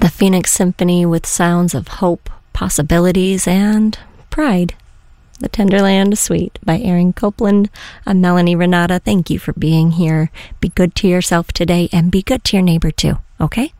A Phoenix Symphony with sounds of hope, possibilities, and pride. The Tenderland Suite by Aaron Copland. I'm Melanie Renata. Thank you for being here. Be good to yourself today and be good to your neighbor too, okay?